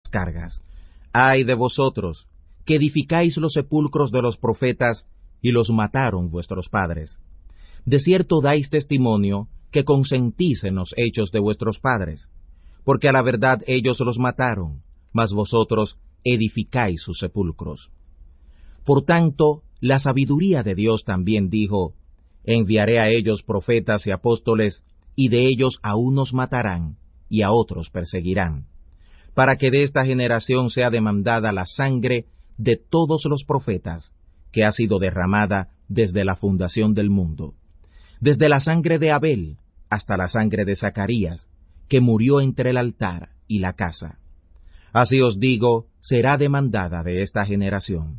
cargas. ¡Ay de vosotros, que edificáis los sepulcros de los profetas, y los mataron vuestros padres! De cierto dais testimonio que consentís en los hechos de vuestros padres, porque a la verdad ellos los mataron, mas vosotros edificáis sus sepulcros. Por tanto, la sabiduría de Dios también dijo: enviaré a ellos profetas y apóstoles, y de ellos a unos matarán, y a otros perseguirán, para que de esta generación sea demandada la sangre de todos los profetas, que ha sido derramada desde la fundación del mundo, desde la sangre de Abel hasta la sangre de Zacarías, que murió entre el altar y la casa. Así os digo, será demandada de esta generación.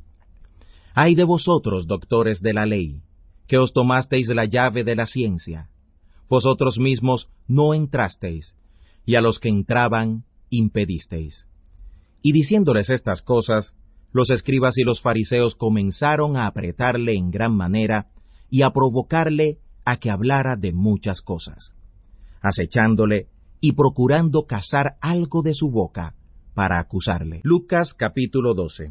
Ay de vosotros, doctores de la ley, que os tomasteis la llave de la ciencia. Vosotros mismos no entrasteis, y a los que entraban impedisteis. Y diciéndoles estas cosas, los escribas y los fariseos comenzaron a apretarle en gran manera y a provocarle a que hablara de muchas cosas, acechándole y procurando cazar algo de su boca para acusarle. Lucas capítulo 12.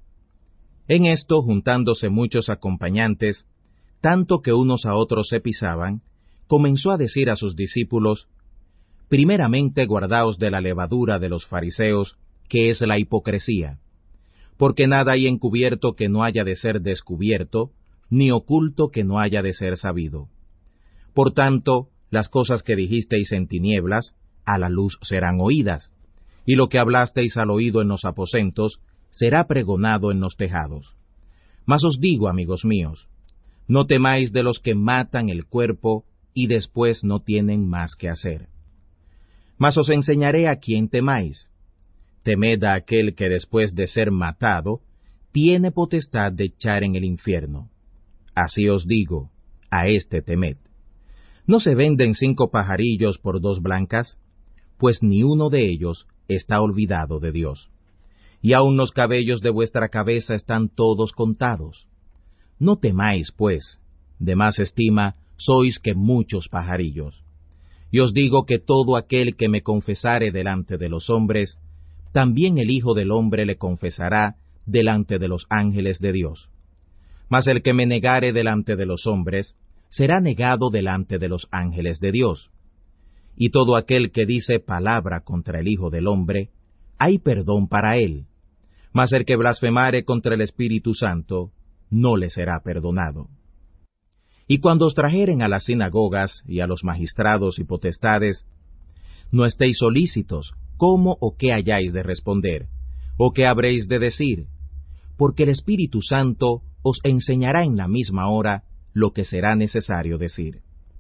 En esto, juntándose muchos acompañantes, tanto que unos a otros se pisaban, comenzó a decir a sus discípulos: primeramente guardaos de la levadura de los fariseos, que es la hipocresía, porque nada hay encubierto que no haya de ser descubierto, ni oculto que no haya de ser sabido. Por tanto, las cosas que dijisteis en tinieblas, a la luz serán oídas, y lo que hablasteis al oído en los aposentos, será pregonado en los tejados. Mas os digo, amigos míos, no temáis de los que matan el cuerpo, y después no tienen más que hacer. Mas os enseñaré a quién temáis. Temed a aquel que después de ser matado, tiene potestad de echar en el infierno. Así os digo, a éste temed. ¿No se venden 5 pajarillos por 2 blancas? Pues ni uno de ellos está olvidado de Dios. Y aun los cabellos de vuestra cabeza están todos contados. No temáis, pues, de más estima sois que muchos pajarillos. Y os digo que todo aquel que me confesare delante de los hombres, también el Hijo del Hombre le confesará delante de los ángeles de Dios. Mas el que me negare delante de los hombres, será negado delante de los ángeles de Dios. Y todo aquel que dice palabra contra el Hijo del Hombre, hay perdón para él. Mas el que blasfemare contra el Espíritu Santo, no le será perdonado. Y cuando os trajeren a las sinagogas y a los magistrados y potestades, no estéis solícitos cómo o qué hayáis de responder, o qué habréis de decir, porque el Espíritu Santo os enseñará en la misma hora lo que será necesario decir.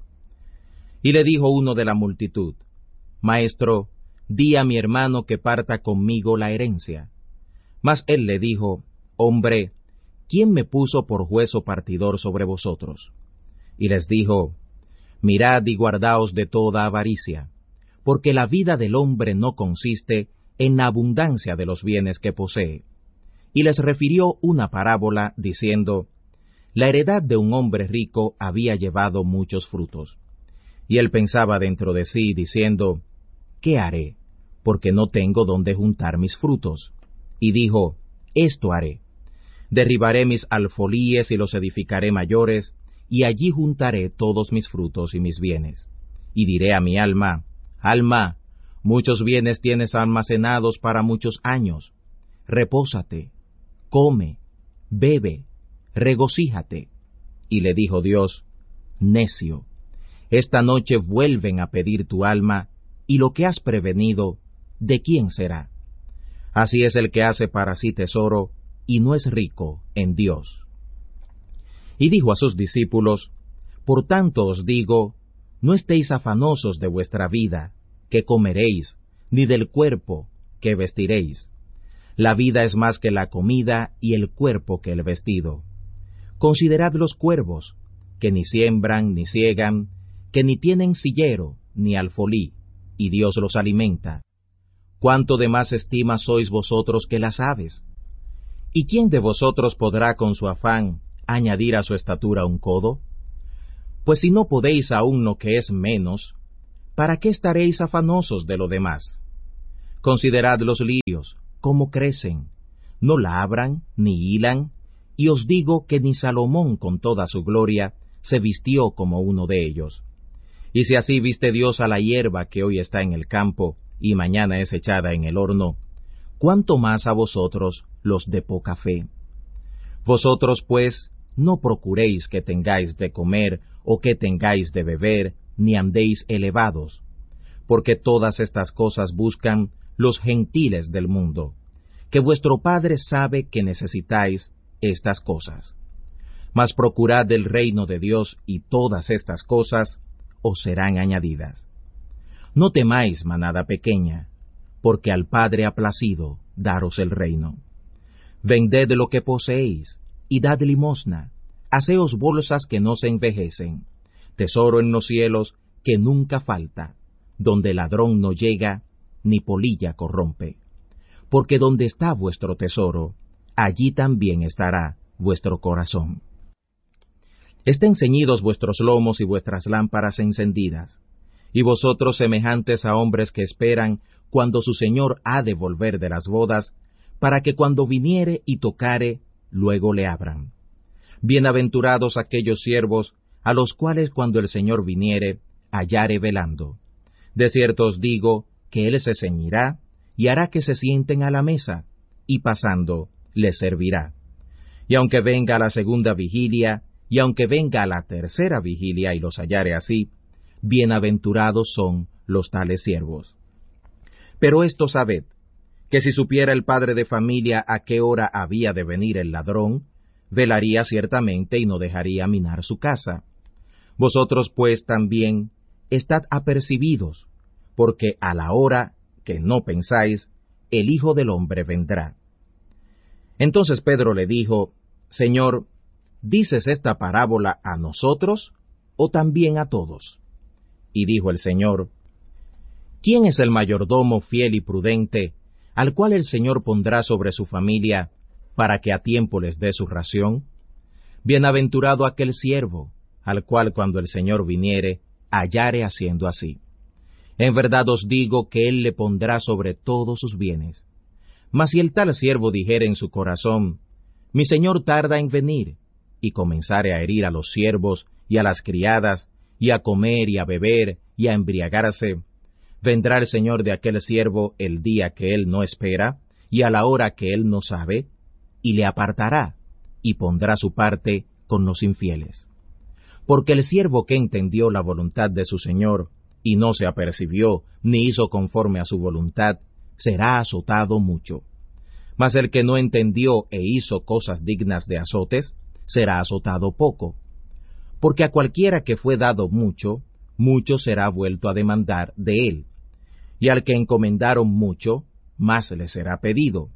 Y le dijo uno de la multitud: Maestro, di a mi hermano que parta conmigo la herencia. Mas él le dijo: Hombre, ¿quién me puso por juez o partidor sobre vosotros? Y les dijo: Mirad y guardaos de toda avaricia, porque la vida del hombre no consiste en la abundancia de los bienes que posee. Y les refirió una parábola, diciendo: La heredad de un hombre rico había llevado muchos frutos. Y él pensaba dentro de sí, diciendo: ¿Qué haré? Porque no tengo donde juntar mis frutos. Y dijo: Esto haré: derribaré mis alfolíes y los edificaré mayores, y allí juntaré todos mis frutos y mis bienes. Y diré a mi alma: Alma, muchos bienes tienes almacenados para muchos años. Repósate, come, bebe, regocíjate. Y le dijo Dios: Necio, esta noche vuelven a pedir tu alma, y lo que has prevenido, ¿de quién será? Así es el que hace para sí tesoro, y no es rico en Dios. Y dijo a sus discípulos: Por tanto os digo, no estéis afanosos de vuestra vida, que comeréis, ni del cuerpo, que vestiréis. La vida es más que la comida, y el cuerpo que el vestido. Considerad los cuervos, que ni siembran ni siegan, que ni tienen sillero ni alfolí, y Dios los alimenta. ¿Cuánto de más estima sois vosotros que las aves? ¿Y quién de vosotros podrá con su afán añadir a su estatura un codo? Pues si no podéis aún lo que es menos, ¿para qué estaréis afanosos de lo demás? Considerad los lirios, cómo crecen, no labran ni hilan, y os digo que ni Salomón con toda su gloria se vistió como uno de ellos. Y si así viste Dios a la hierba que hoy está en el campo, y mañana es echada en el horno, ¿cuánto más a vosotros, los de poca fe? Vosotros, pues, no procuréis que tengáis de comer, o que tengáis de beber, ni andéis elevados, porque todas estas cosas buscan los gentiles del mundo, que vuestro Padre sabe que necesitáis estas cosas. Mas procurad el reino de Dios, y todas estas cosas os serán añadidas. No temáis, manada pequeña, porque al Padre ha placido daros el reino. Vended lo que poseéis, y dad limosna, haceos bolsas que no se envejecen, tesoro en los cielos que nunca falta, donde ladrón no llega, ni polilla corrompe. Porque donde está vuestro tesoro, allí también estará vuestro corazón. Estén ceñidos vuestros lomos y vuestras lámparas encendidas, y vosotros semejantes a hombres que esperan cuando su Señor ha de volver de las bodas, para que cuando viniere y tocare, luego le abran. Bienaventurados aquellos siervos, a los cuales cuando el Señor viniere, hallare velando. De cierto os digo que Él se ceñirá, y hará que se sienten a la mesa, y pasando, les servirá. Y aunque venga a la segunda vigilia, y aunque venga a la tercera vigilia y los hallare así, bienaventurados son los tales siervos. Pero esto sabed, que si supiera el padre de familia a qué hora había de venir el ladrón, velaría ciertamente y no dejaría minar su casa. Vosotros pues también estad apercibidos, porque a la hora que no pensáis, el Hijo del Hombre vendrá. Entonces Pedro le dijo, Señor, ¿dices esta parábola a nosotros, o también a todos? Y dijo el Señor, ¿quién es el mayordomo fiel y prudente, al cual el Señor pondrá sobre su familia, para que a tiempo les dé su ración? Bienaventurado aquel siervo, al cual cuando el Señor viniere, hallare haciendo así. En verdad os digo que él le pondrá sobre todos sus bienes. Mas si el tal siervo dijere en su corazón, mi Señor tarda en venir, y comenzare a herir a los siervos y a las criadas, y a comer y a beber y a embriagarse, vendrá el Señor de aquel siervo el día que él no espera, y a la hora que él no sabe, y le apartará, y pondrá su parte con los infieles. Porque el siervo que entendió la voluntad de su Señor, y no se apercibió, ni hizo conforme a su voluntad, será azotado mucho. Mas el que no entendió e hizo cosas dignas de azotes, será azotado poco. Porque a cualquiera que fue dado mucho, mucho será vuelto a demandar de él. Y al que encomendaron mucho, más le será pedido.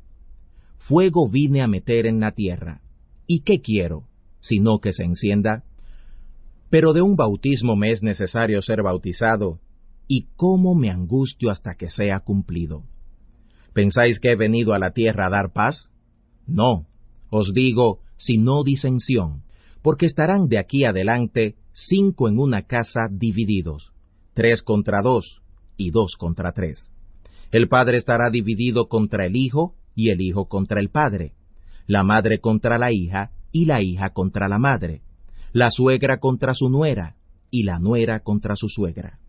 Fuego vine a meter en la tierra. ¿Y qué quiero? Sino que se encienda. Pero de un bautismo me es necesario ser bautizado, y cómo me angustio hasta que sea cumplido. ¿Pensáis que he venido a la tierra a dar paz? No, os digo, sino disensión, porque estarán de aquí adelante 5 en una casa divididos, 3 contra 2, y 2 contra 3. El padre estará dividido contra el hijo, y el hijo contra el padre, la madre contra la hija, y la hija contra la madre, la suegra contra su nuera, y la nuera contra su suegra.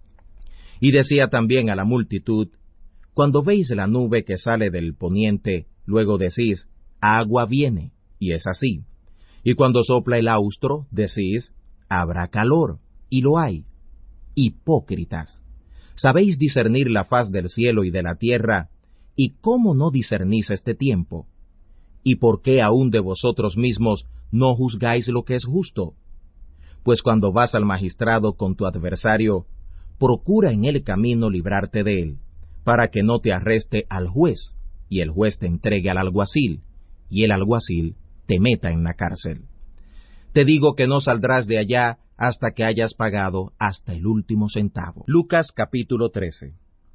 Y decía también a la multitud, cuando veis la nube que sale del poniente, luego decís, agua viene, y es así. Y cuando sopla el austro, decís, habrá calor, y lo hay. Hipócritas, sabéis discernir la faz del cielo y de la tierra, ¿y cómo no discernís este tiempo? ¿Y por qué aún de vosotros mismos no juzgáis lo que es justo? Pues cuando vas al magistrado con tu adversario, procura en el camino librarte de él, para que no te arreste al juez, y el juez te entregue al alguacil, y el alguacil te meta en la cárcel. Te digo que no saldrás de allá hasta que hayas pagado hasta el último centavo. Lucas capítulo 13.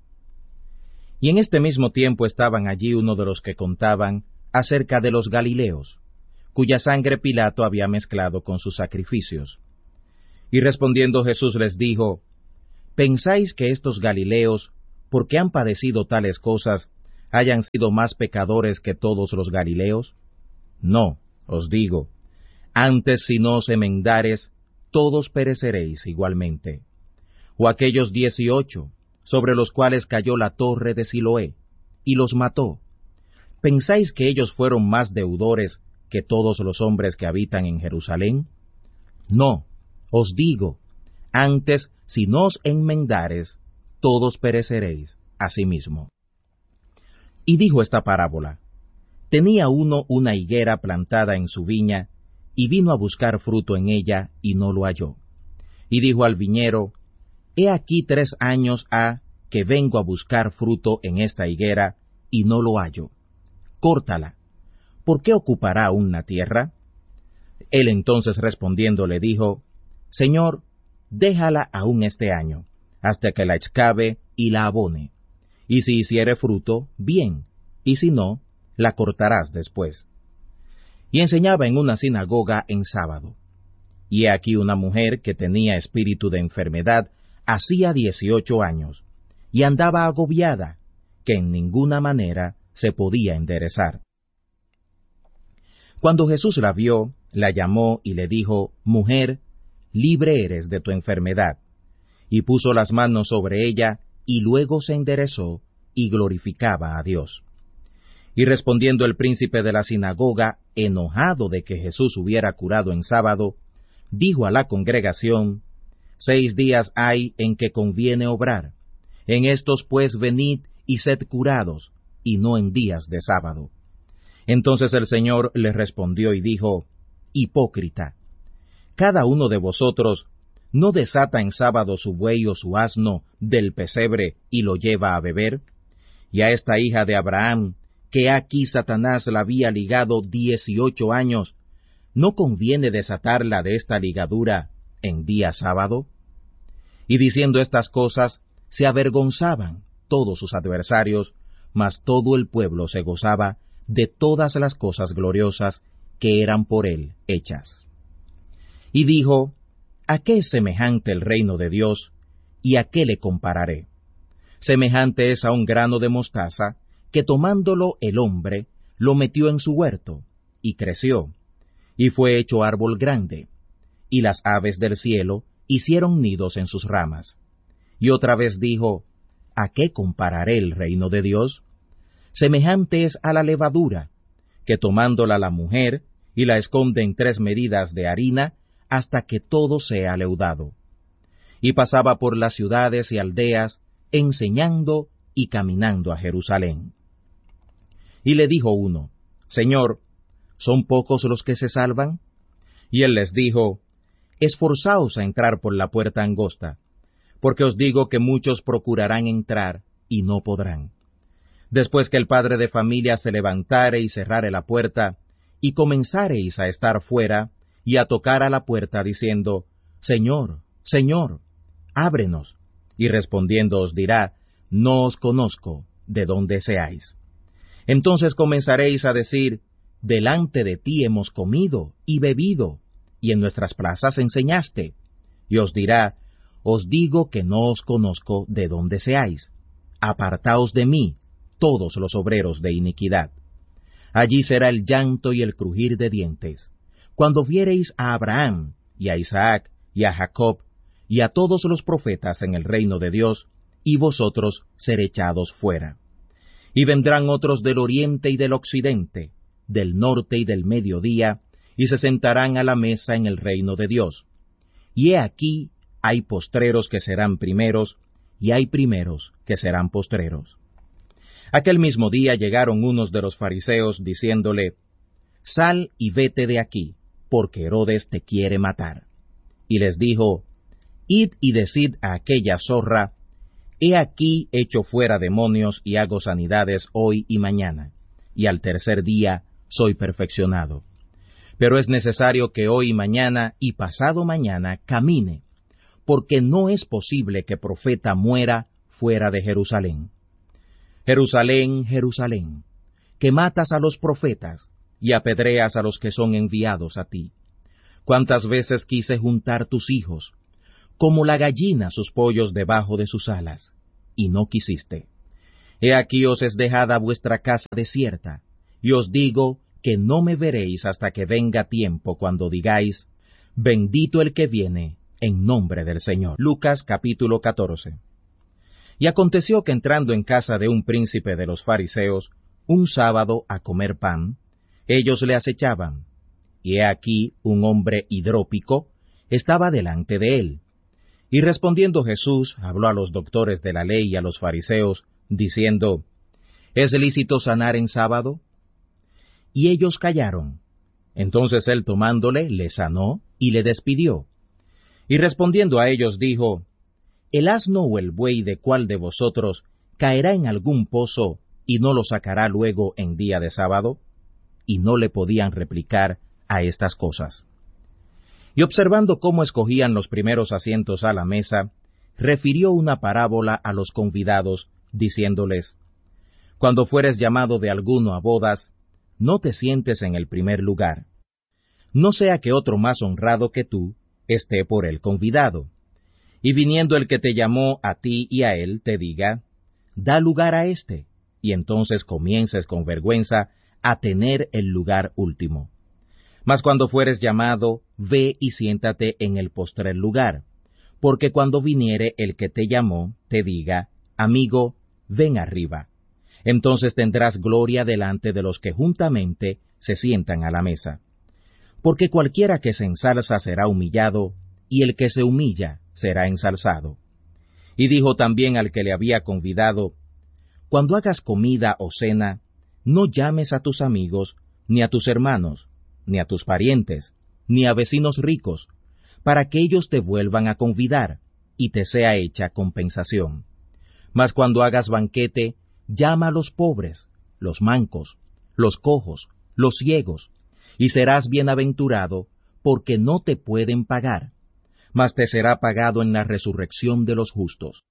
Y en este mismo tiempo estaban allí uno de los que contaban acerca de los Galileos, cuya sangre Pilato había mezclado con sus sacrificios. Y respondiendo Jesús les dijo, ¿pensáis que estos Galileos, porque han padecido tales cosas, hayan sido más pecadores que todos los galileos? No, os digo, antes si no os enmendares, todos pereceréis igualmente. O aquellos 18, sobre los cuales cayó la torre de Siloé, y los mató. ¿Pensáis que ellos fueron más deudores que todos los hombres que habitan en Jerusalén? No, os digo, antes si no os enmendares, todos pereceréis asimismo. Y dijo esta parábola: tenía uno una higuera plantada en su viña, y vino a buscar fruto en ella, y no lo halló. Y dijo al viñero: he aquí 3 años ha que vengo a buscar fruto en esta higuera, y no lo hallo. Córtala. ¿Por qué ocupará aún la tierra? Él entonces respondiendo le dijo: Señor, déjala aún este año, hasta que la excave y la abone. Y si hiciere fruto, bien, y si no, la cortarás después. Y enseñaba en una sinagoga en sábado. Y he aquí una mujer que tenía espíritu de enfermedad hacía 18 años, y andaba agobiada, que en ninguna manera se podía enderezar. Cuando Jesús la vio, la llamó y le dijo: Mujer, libre eres de tu enfermedad. Y puso las manos sobre ella, y luego se enderezó, y glorificaba a Dios. Y respondiendo el príncipe de la sinagoga, enojado de que Jesús hubiera curado en sábado, dijo a la congregación: 6 días hay en que conviene obrar. En estos pues venid y sed curados, y no en días de sábado. Entonces el Señor le respondió y dijo: Hipócrita, cada uno de vosotros no desata en sábado su buey o su asno del pesebre y lo lleva a beber. Y a esta hija de Abraham, que aquí Satanás la había ligado 18 años, ¿no conviene desatarla de esta ligadura en día sábado? Y diciendo estas cosas, se avergonzaban todos sus adversarios, mas todo el pueblo se gozaba de todas las cosas gloriosas que eran por él hechas. Y dijo: ¿A qué es semejante el reino de Dios, y a qué le compararé? Semejante es a un grano de mostaza, que tomándolo el hombre, lo metió en su huerto, y creció, y fue hecho árbol grande, y las aves del cielo hicieron nidos en sus ramas. Y otra vez dijo: ¿A qué compararé el reino de Dios? Semejante es a la levadura, que tomándola la mujer, y la esconde en 3 medidas de harina, hasta que todo sea leudado. Y pasaba por las ciudades y aldeas, enseñando y caminando a Jerusalén. Y le dijo uno: Señor, ¿son pocos los que se salvan? Y él les dijo: Esforzaos a entrar por la puerta angosta, porque os digo que muchos procurarán entrar, y no podrán. Después que el padre de familia se levantare y cerrare la puerta, y comenzareis a estar fuera, y a tocar a la puerta, diciendo: Señor, Señor, ábrenos. Y respondiendo os dirá: No os conozco, de dónde seáis. Entonces comenzaréis a decir: Delante de ti hemos comido y bebido, y en nuestras plazas enseñaste. Y os dirá: Os digo que no os conozco de dónde seáis. Apartaos de mí, todos los obreros de iniquidad. Allí será el llanto y el crujir de dientes, cuando viereis a Abraham, y a Isaac, y a Jacob, y a todos los profetas en el reino de Dios, y vosotros ser echados fuera. Y vendrán otros del oriente y del occidente, del norte y del mediodía, y se sentarán a la mesa en el reino de Dios. Y he aquí, hay postreros que serán primeros, y hay primeros que serán postreros. Aquel mismo día llegaron unos de los fariseos, diciéndole: Sal y vete de aquí, porque Herodes te quiere matar. Y les dijo: Id y decid a aquella zorra: He aquí echo fuera demonios y hago sanidades hoy y mañana, y al tercer día soy perfeccionado. Pero es necesario que hoy y mañana y pasado mañana camine, porque no es posible que profeta muera fuera de Jerusalén. Jerusalén, Jerusalén, que matas a los profetas y apedreas a los que son enviados a ti. Cuántas veces quise juntar tus hijos, como la gallina sus pollos debajo de sus alas, y no quisiste. He aquí os es dejada vuestra casa desierta, y os digo que no me veréis hasta que venga tiempo cuando digáis, bendito el que viene en nombre del Señor. Lucas capítulo 14. Y aconteció que entrando en casa de un príncipe de los fariseos, un sábado a comer pan, ellos le acechaban, y he aquí un hombre hidrópico estaba delante de él. Y respondiendo Jesús, habló a los doctores de la ley y a los fariseos, diciendo, ¿es lícito sanar en sábado? Y ellos callaron. Entonces él tomándole, le sanó y le despidió. Y respondiendo a ellos dijo, ¿el asno o el buey de cuál de vosotros caerá en algún pozo y no lo sacará luego en día de sábado? Y no le podían replicar a estas cosas. Y observando cómo escogían los primeros asientos a la mesa, refirió una parábola a los convidados, diciéndoles, cuando fueres llamado de alguno a bodas, no te sientes en el primer lugar, no sea que otro más honrado que tú esté por él convidado. Y viniendo el que te llamó a ti y a él, te diga, da lugar a éste, y entonces comiences con vergüenza a tener el lugar último. Mas cuando fueres llamado, ve y siéntate en el postrer lugar, porque cuando viniere el que te llamó, te diga, amigo, ven arriba. Entonces tendrás gloria delante de los que juntamente se sientan a la mesa. Porque cualquiera que se ensalza será humillado, y el que se humilla será ensalzado. Y dijo también al que le había convidado, cuando hagas comida o cena, no llames a tus amigos, ni a tus hermanos, ni a tus parientes, ni a vecinos ricos, para que ellos te vuelvan a convidar, y te sea hecha compensación. Mas cuando hagas banquete, llama a los pobres, los mancos, los cojos, los ciegos, y serás bienaventurado, porque no te pueden pagar, mas te será pagado en la resurrección de los justos.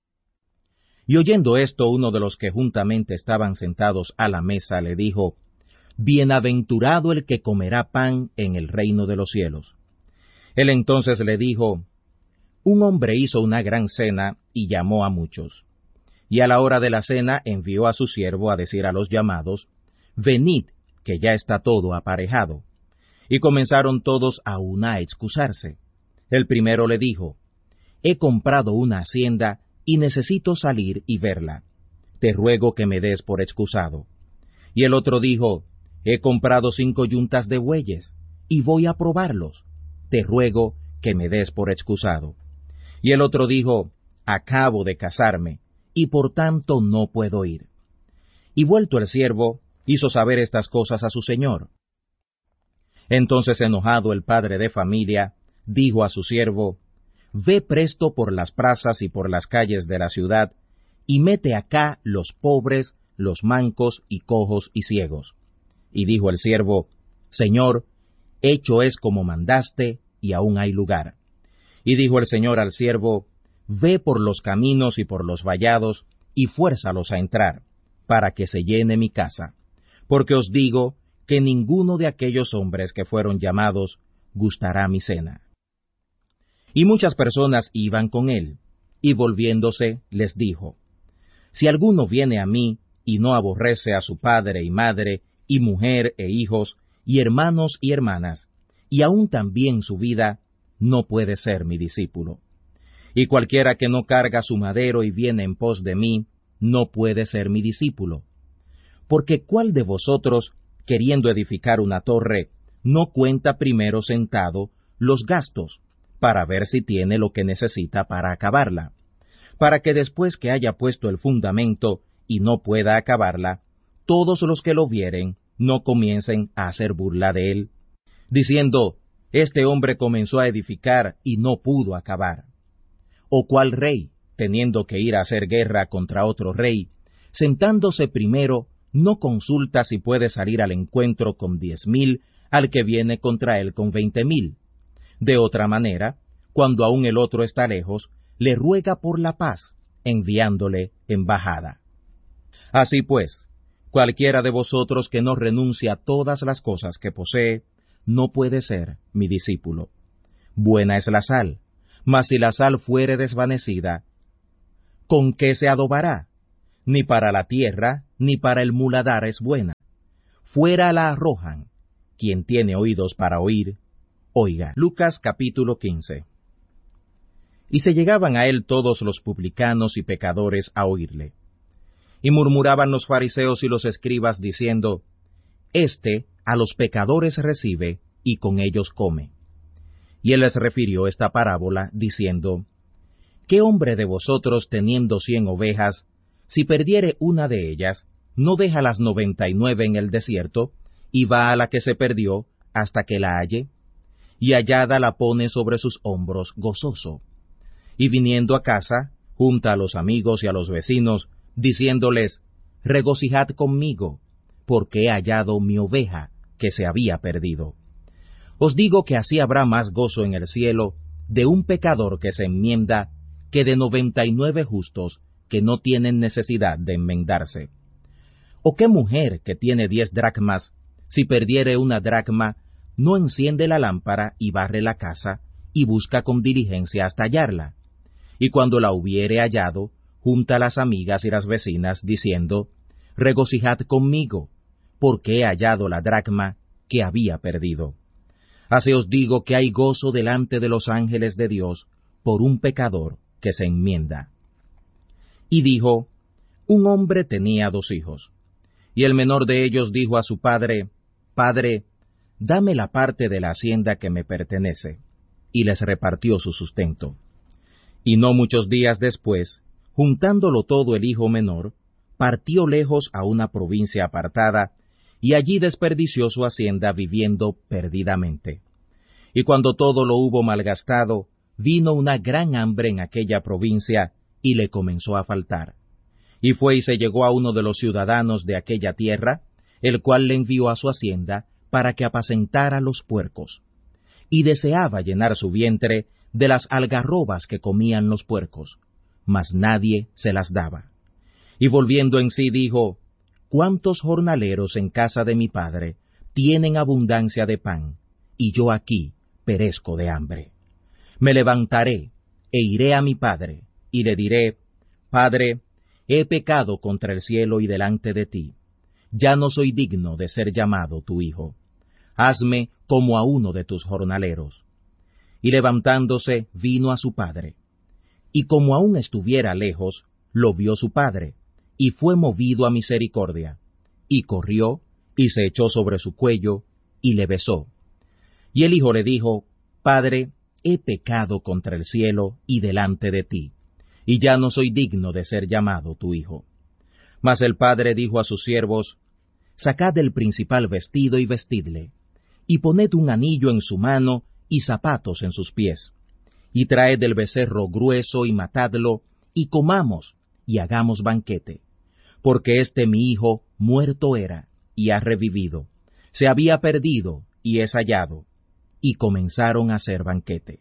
Y oyendo esto, uno de los que juntamente estaban sentados a la mesa le dijo, bienaventurado el que comerá pan en el reino de los cielos. Él entonces le dijo, un hombre hizo una gran cena y llamó a muchos. Y a la hora de la cena envió a su siervo a decir a los llamados, venid, que ya está todo aparejado. Y comenzaron todos a una a excusarse. El primero le dijo, he comprado una hacienda y necesito salir y verla. Te ruego que me des por excusado. Y el otro dijo, he comprado 5 yuntas de bueyes y voy a probarlos. Te ruego que me des por excusado. Y el otro dijo, acabo de casarme, y por tanto no puedo ir. Y vuelto el siervo, hizo saber estas cosas a su señor. Entonces enojado el padre de familia, dijo a su siervo, ve presto por las plazas y por las calles de la ciudad, y mete acá los pobres, los mancos y cojos y ciegos. Y dijo el siervo, Señor, hecho es como mandaste, y aún hay lugar. Y dijo el Señor al siervo, ve por los caminos y por los vallados, y fuérzalos a entrar, para que se llene mi casa. Porque os digo que ninguno de aquellos hombres que fueron llamados gustará mi cena. Y muchas personas iban con él, y volviéndose les dijo, si alguno viene a mí, y no aborrece a su padre y madre, y mujer e hijos, y hermanos y hermanas, y aun también su vida, no puede ser mi discípulo. Y cualquiera que no carga su madero y viene en pos de mí, no puede ser mi discípulo. Porque ¿cuál de vosotros, queriendo edificar una torre, no cuenta primero sentado los gastos, para ver si tiene lo que necesita para acabarla? Para que después que haya puesto el fundamento y no pueda acabarla, todos los que lo vieren no comiencen a hacer burla de él, diciendo, este hombre comenzó a edificar y no pudo acabar. ¿O cuál rey, teniendo que ir a hacer guerra contra otro rey, sentándose primero, no consulta si puede salir al encuentro con 10,000 al que viene contra él con 20,000? De otra manera, cuando aún el otro está lejos, le ruega por la paz, enviándole embajada. Así pues, cualquiera de vosotros que no renuncie a todas las cosas que posee, no puede ser mi discípulo. Buena es la sal, mas si la sal fuere desvanecida, ¿con qué se adobará? Ni para la tierra, ni para el muladar es buena. Fuera la arrojan. Quien tiene oídos para oír, oiga. Lucas capítulo 15. Y se llegaban a él todos los publicanos y pecadores a oírle. Y murmuraban los fariseos y los escribas diciendo, Este a los pecadores recibe, y con ellos come. Y él les refirió esta parábola, diciendo, ¿Qué hombre de vosotros teniendo 100 ovejas, si perdiere una de ellas, no deja las 99 en el desierto, y va a la que se perdió, hasta que la halle? Y hallada la pone sobre sus hombros gozoso. Y viniendo a casa, junta a los amigos y a los vecinos, diciéndoles, Regocijad conmigo, porque he hallado mi oveja, que se había perdido. Os digo que así habrá más gozo en el cielo de un pecador que se enmienda, que de 99 justos que no tienen necesidad de enmendarse. ¿O qué mujer que tiene 10 dracmas, si perdiere una dracma, no enciende la lámpara y barre la casa, y busca con diligencia hasta hallarla? Y cuando la hubiere hallado, junta a las amigas y las vecinas, diciendo, Regocijad conmigo, porque he hallado la dracma que había perdido. Así os digo que hay gozo delante de los ángeles de Dios por un pecador que se enmienda. Y dijo, un hombre tenía 2 hijos, y el menor de ellos dijo a su padre, Padre, dame la parte de la hacienda que me pertenece, y les repartió su sustento. Y no muchos días después, juntándolo todo el hijo menor, partió lejos a una provincia apartada, y allí desperdició su hacienda viviendo perdidamente. Y cuando todo lo hubo malgastado, vino una gran hambre en aquella provincia, y le comenzó a faltar. Y fue y se llegó a uno de los ciudadanos de aquella tierra, el cual le envió a su hacienda para que apacentara los puercos. Y deseaba llenar su vientre de las algarrobas que comían los puercos, mas nadie se las daba. Y volviendo en sí dijo, ¿cuántos jornaleros en casa de mi padre tienen abundancia de pan, y yo aquí perezco de hambre? Me levantaré, e iré a mi padre, y le diré, Padre, he pecado contra el cielo y delante de ti. Ya no soy digno de ser llamado tu hijo. Hazme como a uno de tus jornaleros. Y levantándose, vino a su padre. Y como aún estuviera lejos, lo vio su padre, y fue movido a misericordia, y corrió, y se echó sobre su cuello, y le besó. Y el hijo le dijo, Padre, he pecado contra el cielo y delante de ti, y ya no soy digno de ser llamado tu hijo. Mas el padre dijo a sus siervos, Sacad el principal vestido y vestidle, y poned un anillo en su mano y zapatos en sus pies, y traed el becerro grueso y matadlo, y comamos, y hagamos banquete. Porque este mi hijo muerto era, y ha revivido, se había perdido, y es hallado. Y comenzaron a hacer banquete.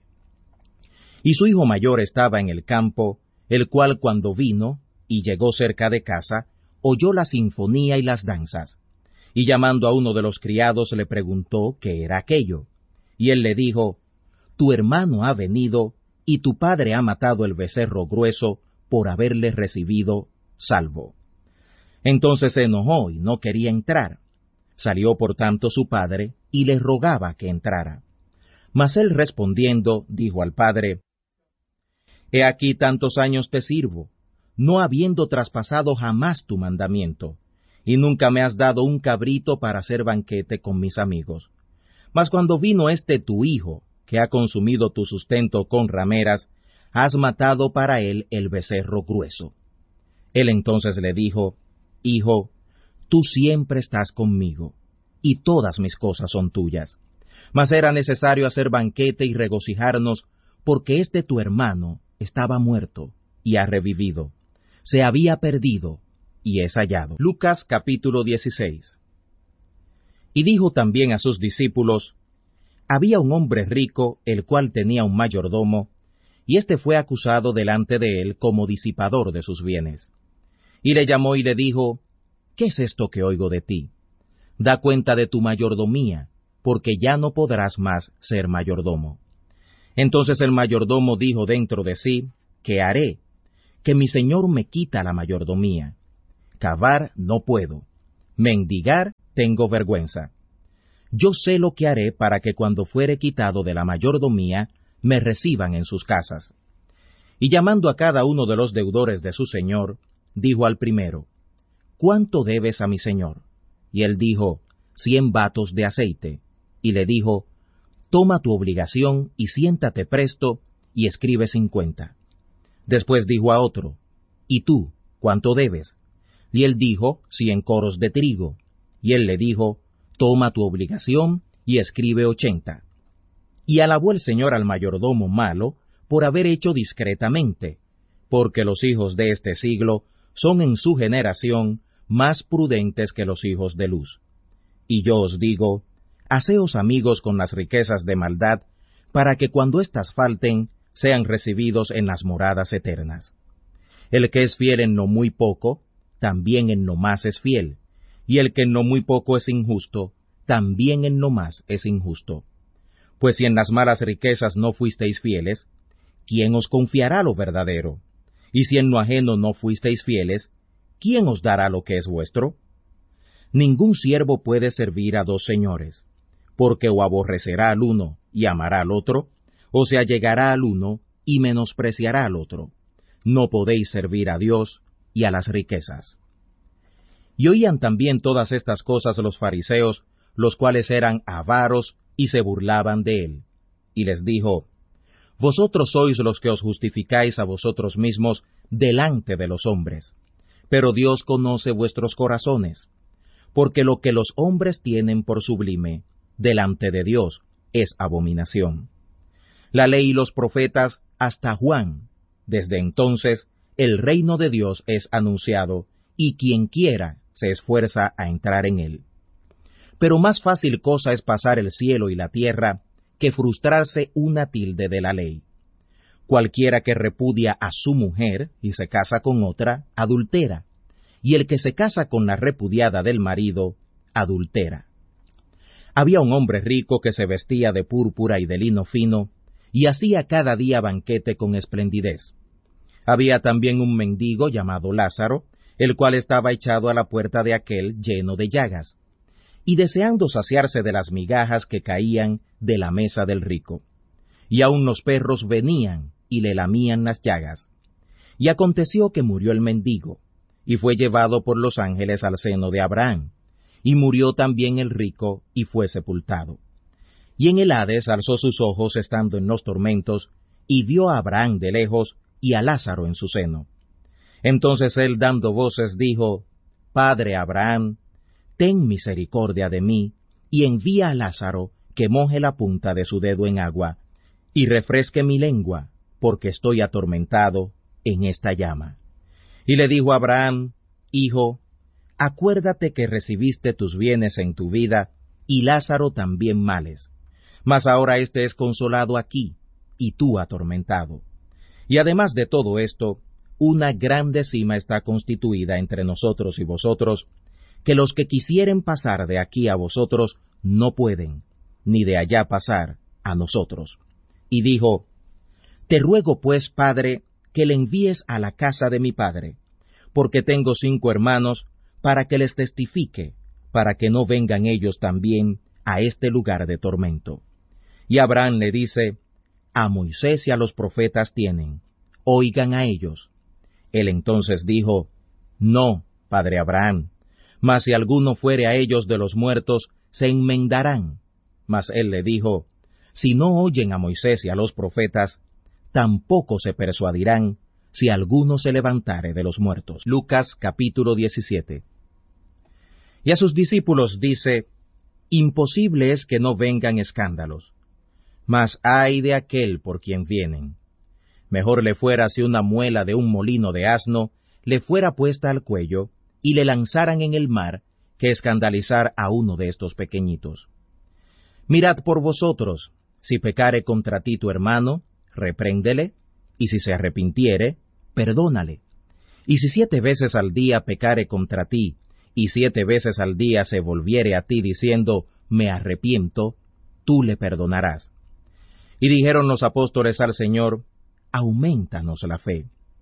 Y su hijo mayor estaba en el campo, el cual cuando vino, y llegó cerca de casa, oyó la sinfonía y las danzas. Y llamando a uno de los criados le preguntó qué era aquello. Y él le dijo, Tu hermano ha venido, y tu padre ha matado el becerro grueso por haberle recibido salvo. Entonces se enojó y no quería entrar. Salió por tanto su padre, y le rogaba que entrara. Mas él respondiendo, dijo al padre, He aquí tantos años te sirvo, no habiendo traspasado jamás tu mandamiento, y nunca me has dado un cabrito para hacer banquete con mis amigos. Mas cuando vino este tu hijo, que ha consumido tu sustento con rameras, has matado para él el becerro grueso. Él entonces le dijo, Hijo, tú siempre estás conmigo, y todas mis cosas son tuyas. Mas era necesario hacer banquete y regocijarnos, porque este tu hermano estaba muerto, y ha revivido. Se había perdido, y es hallado. Lucas capítulo 16. Y dijo también a sus discípulos, Había un hombre rico, el cual tenía un mayordomo, y éste fue acusado delante de él como disipador de sus bienes. Y le llamó y le dijo, ¿Qué es esto que oigo de ti? Da cuenta de tu mayordomía, porque ya no podrás más ser mayordomo. Entonces el mayordomo dijo dentro de sí, ¿qué haré? que mi señor me quita la mayordomía. Cavar no puedo, mendigar tengo vergüenza. Yo sé lo que haré para que cuando fuere quitado de la mayordomía, me reciban en sus casas. Y llamando a cada uno de los deudores de su señor, dijo al primero, ¿cuánto debes a mi señor? Y él dijo, 100 batos de aceite. Y le dijo, toma tu obligación y siéntate presto, y escribe 50. Después dijo a otro, ¿y tú, cuánto debes? Y él dijo, 100 coros de trigo. Y él le dijo, toma tu obligación y escribe 80. Y alabó el señor al mayordomo malo por haber hecho discretamente, porque los hijos de este siglo son en su generación más prudentes que los hijos de luz. Y yo os digo, haceos amigos con las riquezas de maldad, para que cuando éstas falten, sean recibidos en las moradas eternas. El que es fiel en lo muy poco, también en lo más es fiel, y el que en lo muy poco es injusto, también en lo más es injusto. Pues si en las malas riquezas no fuisteis fieles, ¿quién os confiará lo verdadero? Y si en lo ajeno no fuisteis fieles, ¿quién os dará lo que es vuestro? Ningún siervo puede servir a dos señores, porque o aborrecerá al uno y amará al otro, o se allegará al uno y menospreciará al otro. No podéis servir a Dios y a las riquezas. Y oían también todas estas cosas los fariseos, los cuales eran avaros y se burlaban de él. Y les dijo, vosotros sois los que os justificáis a vosotros mismos delante de los hombres, pero Dios conoce vuestros corazones, porque lo que los hombres tienen por sublime, delante de Dios, es abominación. La ley y los profetas hasta Juan, desde entonces el reino de Dios es anunciado, y quien quiera se esfuerza a entrar en él. Pero más fácil cosa es pasar el cielo y la tierra, que frustrarse una tilde de la ley. Cualquiera que repudia a su mujer y se casa con otra, adultera, y el que se casa con la repudiada del marido, adultera. Había un hombre rico que se vestía de púrpura y de lino fino, y hacía cada día banquete con esplendidez. Había también un mendigo llamado Lázaro, el cual estaba echado a la puerta de aquel lleno de llagas, y deseando saciarse de las migajas que caían de la mesa del rico. Y aun los perros venían y le lamían las llagas. Y aconteció que murió el mendigo, y fue llevado por los ángeles al seno de Abraham, y murió también el rico, y fue sepultado. Y en el Hades alzó sus ojos estando en los tormentos, y vio a Abraham de lejos, y a Lázaro en su seno. Entonces él dando voces dijo, Padre Abraham, ten misericordia de mí, y envía a Lázaro que moje la punta de su dedo en agua, y refresque mi lengua, porque estoy atormentado en esta llama. Y le dijo a Abraham, Hijo, acuérdate que recibiste tus bienes en tu vida, y Lázaro también males. Mas ahora éste es consolado aquí, y tú atormentado. Y además de todo esto, una grande cima está constituida entre nosotros y vosotros, que los que quisieren pasar de aquí a vosotros no pueden, ni de allá pasar a nosotros. Y dijo, Te ruego pues, Padre, que le envíes a la casa de mi padre, porque tengo 5 hermanos, para que les testifique, para que no vengan ellos también a este lugar de tormento. Y Abraham le dice, A Moisés y a los profetas tienen, oigan a ellos. Él entonces dijo, No, padre Abraham, mas si alguno fuere a ellos de los muertos, se enmendarán. Mas él le dijo, Si no oyen a Moisés y a los profetas, tampoco se persuadirán, si alguno se levantare de los muertos. Lucas capítulo 17. Y a sus discípulos dice, Imposible es que no vengan escándalos, mas ay de aquel por quien vienen. Mejor le fuera si una muela de un molino de asno le fuera puesta al cuello y le lanzaran en el mar, que escandalizar a uno de estos pequeñitos. Mirad por vosotros, si pecare contra ti tu hermano, repréndele, y si se arrepintiere, perdónale. Y si 7 veces al día pecare contra ti, y 7 veces al día se volviere a ti diciendo, me arrepiento, tú le perdonarás. Y dijeron los apóstoles al Señor, aumentanos la fe.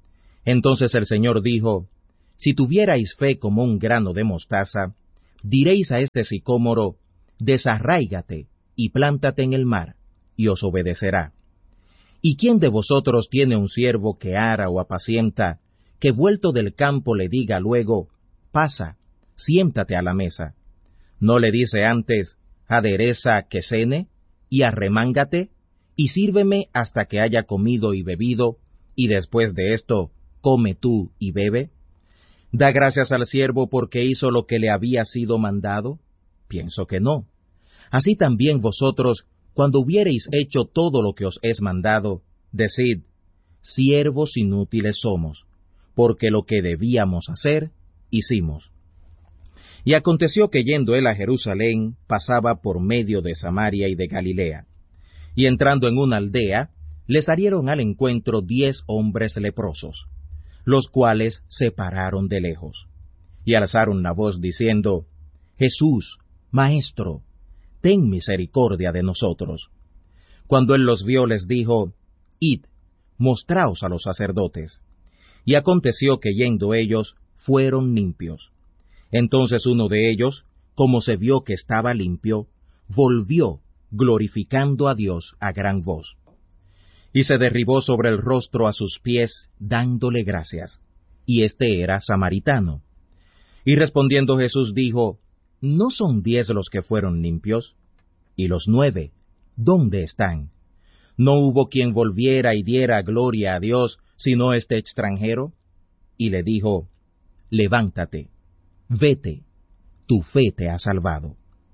Entonces el Señor dijo, si tuvierais fe como un grano de mostaza, diréis a este sicómoro, desarráigate y plántate en el mar, y os obedecerá. ¿Y quién de vosotros tiene un siervo que ara o apacienta, que vuelto del campo le diga luego, pasa, siéntate a la mesa? ¿No le dice antes, adereza que cene, y arremángate, y sírveme hasta que haya comido y bebido, y después de esto, come tú y bebe? ¿Da gracias al siervo porque hizo lo que le había sido mandado? Pienso que no. Así también vosotros, cuando hubiereis hecho todo lo que os es mandado, decid, siervos inútiles somos, porque lo que debíamos hacer, hicimos. Y aconteció que yendo él a Jerusalén, pasaba por medio de Samaria y de Galilea. Y entrando en una aldea, le salieron al encuentro 10 hombres leprosos, los cuales se pararon de lejos, y alzaron la voz diciendo, Jesús, Maestro, ten misericordia de nosotros. Cuando él los vio, les dijo, Id, mostraos a los sacerdotes. Y aconteció que yendo ellos, fueron limpios. Entonces uno de ellos, como se vio que estaba limpio, volvió, glorificando a Dios a gran voz. Y se derribó sobre el rostro a sus pies, dándole gracias. Y este era samaritano. Y respondiendo Jesús dijo, ¿no son 10 los que fueron limpios? ¿Y los 9, dónde están? ¿No hubo quien volviera y diera gloria a Dios, sino este extranjero? Y le dijo, levántate, vete, tu fe te ha salvado.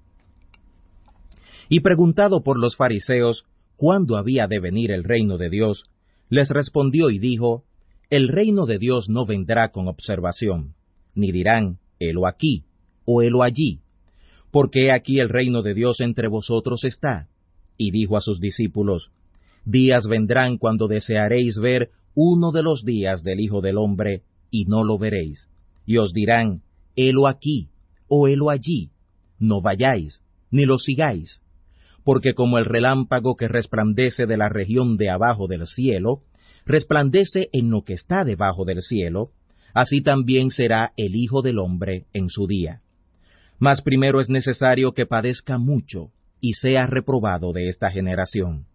Y preguntado por los fariseos cuándo había de venir el reino de Dios, les respondió y dijo, el reino de Dios no vendrá con observación, ni dirán, helo aquí, o helo allí, porque he aquí el reino de Dios entre vosotros está. Y dijo a sus discípulos, días vendrán cuando desearéis ver uno de los días del Hijo del Hombre, y no lo veréis, y os dirán, helo aquí, o helo allí, no vayáis, ni lo sigáis, porque como el relámpago que resplandece de la región de abajo del cielo, resplandece en lo que está debajo del cielo, así también será el Hijo del Hombre en su día. Mas primero es necesario que padezca mucho, y sea reprobado de esta generación.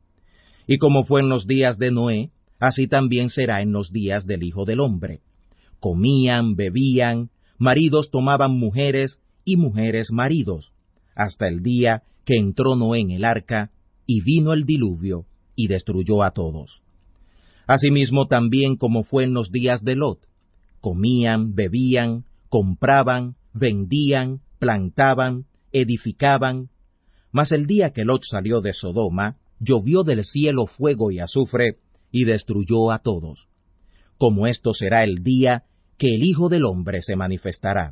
Y como fue en los días de Noé, así también será en los días del Hijo del Hombre. Comían, bebían, maridos tomaban mujeres, y mujeres maridos, hasta el día que entró Noé en el arca, y vino el diluvio, y destruyó a todos. Asimismo también como fue en los días de Lot, comían, bebían, compraban, vendían, plantaban, edificaban. Mas el día que Lot salió de Sodoma, llovió del cielo fuego y azufre, y destruyó a todos. Como esto será el día que el Hijo del Hombre se manifestará.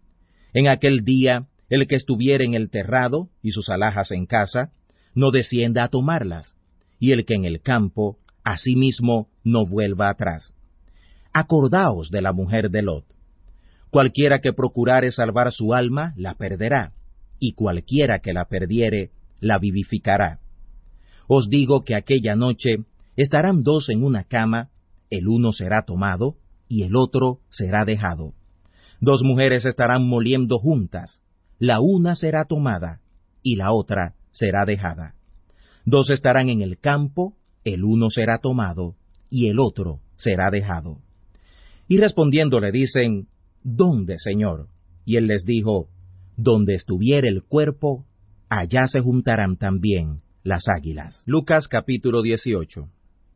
En aquel día, el que estuviere en el terrado, y sus alhajas en casa, no descienda a tomarlas, y el que en el campo, asimismo, no vuelva atrás. Acordaos de la mujer de Lot. Cualquiera que procurare salvar su alma, la perderá, y cualquiera que la perdiere, la vivificará. Os digo que aquella noche estarán 2 en una cama, el uno será tomado, y el otro será dejado. 2 mujeres estarán moliendo juntas, la una será tomada, y la otra será dejada. 2 estarán en el campo, el uno será tomado, y el otro será dejado. Y respondiendo le dicen, ¿dónde, Señor? Y él les dijo, donde estuviere el cuerpo, allá se juntarán también las águilas. Lucas capítulo 18.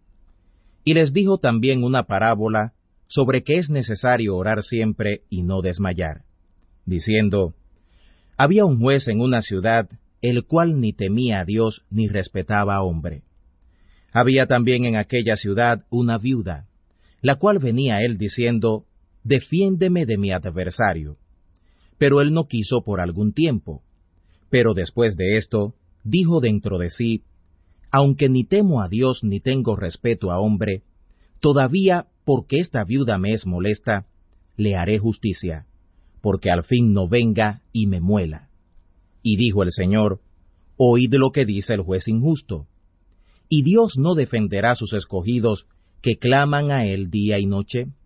Y les dijo también una parábola sobre que es necesario orar siempre y no desmayar, diciendo, había un juez en una ciudad, el cual ni temía a Dios ni respetaba a hombre. Había también en aquella ciudad una viuda, la cual venía a él diciendo, defiéndeme de mi adversario. Pero él no quiso por algún tiempo. Pero después de esto, dijo dentro de sí, aunque ni temo a Dios ni tengo respeto a hombre, todavía, porque esta viuda me es molesta, le haré justicia, porque al fin no venga y me muela. Y dijo el Señor, oíd lo que dice el juez injusto. ¿Y Dios no defenderá a sus escogidos que claman a él día y noche?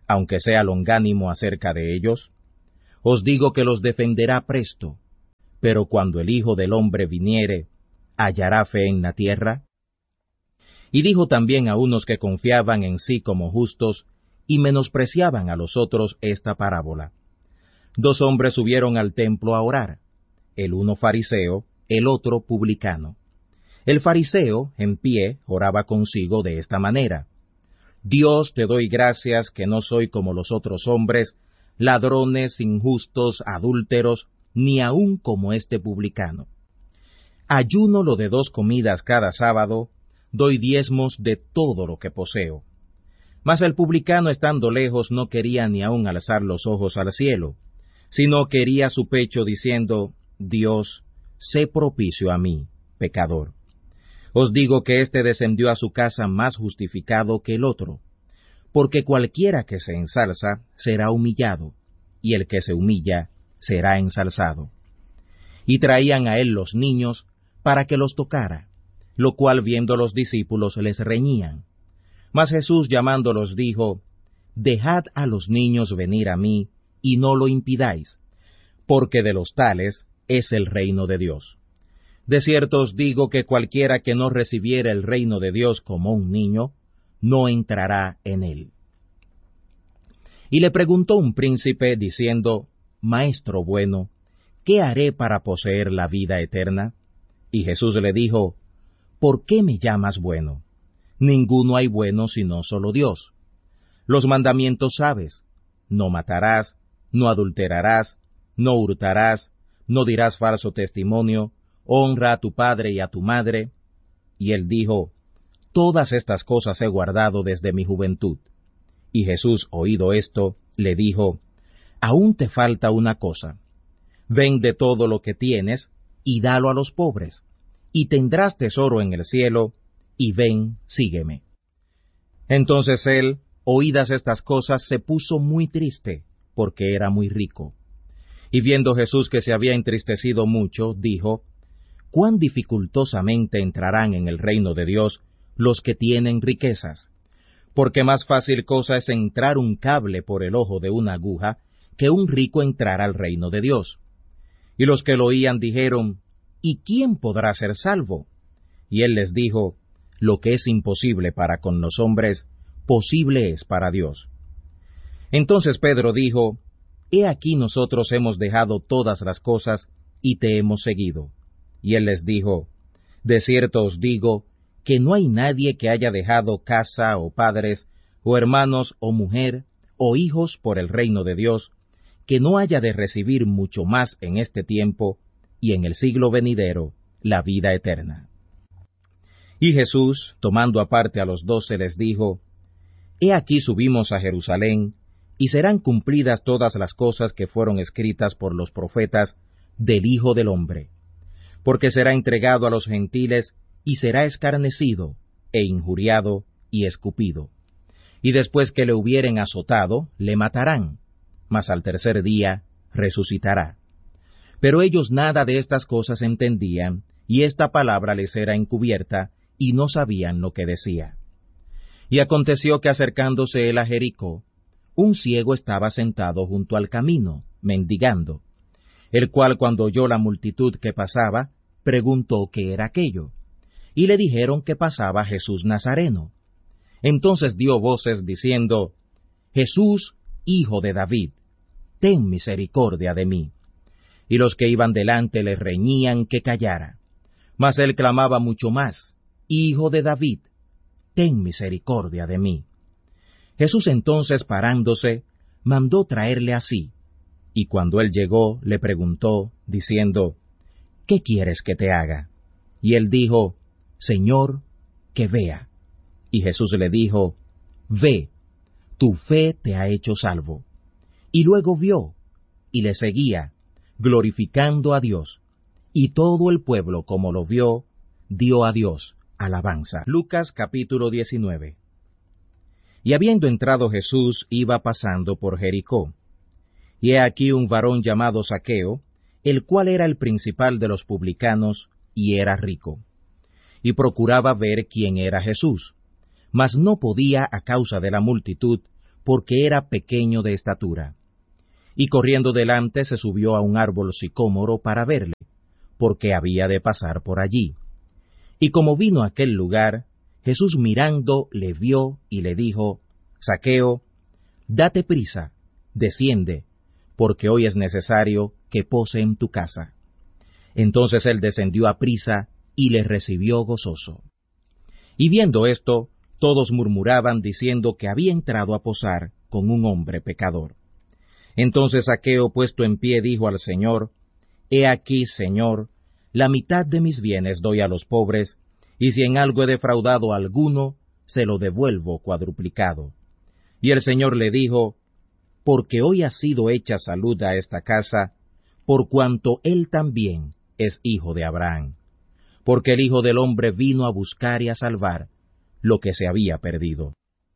aunque sea longánimo acerca de ellos? Os digo que los defenderá presto. Pero cuando el Hijo del Hombre viniere, ¿hallará fe en la tierra? Y dijo también a unos que confiaban en sí como justos, y menospreciaban a los otros esta parábola. 2 hombres subieron al templo a orar, el uno fariseo, el otro publicano. El fariseo, en pie, oraba consigo de esta manera: Dios, te doy gracias que no soy como los otros hombres, ladrones, injustos, adúlteros, ni aun como este publicano. Ayuno lo de 2 comidas cada sábado, doy diezmos de todo lo que poseo. Mas el publicano, estando lejos, no quería ni aun alzar los ojos al cielo, sino que hería su pecho diciendo: Dios, sé propicio a mí, pecador. Os digo que éste descendió a su casa más justificado que el otro, porque cualquiera que se ensalza será humillado, y el que se humilla será ensalzado. Y traían a él los niños para que los tocara, lo cual viendo los discípulos les reñían. Mas Jesús llamándolos dijo: Dejad a los niños venir a mí, y no lo impidáis, porque de los tales es el reino de Dios. De cierto os digo que cualquiera que no recibiere el reino de Dios como un niño, no entrará en él. Y le preguntó un príncipe, diciendo: Maestro bueno, ¿qué haré para poseer la vida eterna? Y Jesús le dijo: ¿Por qué me llamas bueno? Ninguno hay bueno sino solo Dios. Los mandamientos sabes: no matarás, no adulterarás, no hurtarás, no dirás falso testimonio, honra a tu padre y a tu madre. Y él dijo: Todas estas cosas he guardado desde mi juventud. Y Jesús, oído esto, le dijo: Aún te falta una cosa. Vende todo lo que tienes, y dalo a los pobres, y tendrás tesoro en el cielo, y ven, sígueme. Entonces él, oídas estas cosas, se puso muy triste, porque era muy rico. Y viendo Jesús que se había entristecido mucho, dijo: Cuán dificultosamente entrarán en el reino de Dios los que tienen riquezas. Porque más fácil cosa es entrar un cable por el ojo de una aguja, que un rico entrar al reino de Dios. Y los que lo oían dijeron: ¿Y quién podrá ser salvo? Y él les dijo: Lo que es imposible para con los hombres, posible es para Dios. Entonces Pedro dijo: He aquí nosotros hemos dejado todas las cosas, y te hemos seguido. Y él les dijo: De cierto os digo, que no hay nadie que haya dejado casa, o padres, o hermanos, o mujer, o hijos por el reino de Dios, que no haya de recibir mucho más en este tiempo, y en el siglo venidero, la vida eterna. Y Jesús, tomando aparte a los 12, les dijo: He aquí subimos a Jerusalén, y serán cumplidas todas las cosas que fueron escritas por los profetas del Hijo del Hombre. Porque será entregado a los gentiles, y será escarnecido, e injuriado, y escupido. Y después que le hubieren azotado, le matarán, mas al tercer día resucitará. Pero ellos nada de estas cosas entendían, y esta palabra les era encubierta, y no sabían lo que decía. Y aconteció que acercándose él a Jericó, un ciego estaba sentado junto al camino, mendigando, el cual cuando oyó la multitud que pasaba, preguntó qué era aquello. Y le dijeron que pasaba Jesús Nazareno. Entonces dio voces diciendo: Jesús, hijo de David, ten misericordia de mí. Y los que iban delante le reñían que callara. Mas él clamaba mucho más: Hijo de David, ten misericordia de mí. Jesús entonces, parándose, mandó traerle así, y cuando él llegó, le preguntó, diciendo: ¿Qué quieres que te haga? Y él dijo: Señor, que vea. Y Jesús le dijo: Ve, tu fe te ha hecho salvo. Y luego vio, y le seguía, glorificando a Dios. Y todo el pueblo, como lo vio, dio a Dios alabanza. Lucas capítulo 19. Y habiendo entrado Jesús, iba pasando por Jericó. Y he aquí un varón llamado Zaqueo, el cual era el principal de los publicanos, y era rico. Y procuraba ver quién era Jesús, mas no podía a causa de la multitud, porque era pequeño de estatura. Y corriendo delante se subió a un árbol sicómoro para verle, porque había de pasar por allí. Y como vino a aquel lugar, Jesús mirando le vio y le dijo, Zaqueo, date prisa, desciende, porque hoy es necesario que pose en tu casa. Entonces él descendió a prisa y le recibió gozoso. Y viendo esto, todos murmuraban diciendo que había entrado a posar con un hombre pecador. Entonces Zaqueo, puesto en pie, dijo al Señor, He aquí, Señor, la mitad de mis bienes doy a los pobres, y si en algo he defraudado a alguno, se lo devuelvo cuadruplicado. Y el Señor le dijo, Porque hoy ha sido hecha salud a esta casa, por cuanto él también es hijo de Abraham. Porque el Hijo del Hombre vino a buscar y a salvar lo que se había perdido.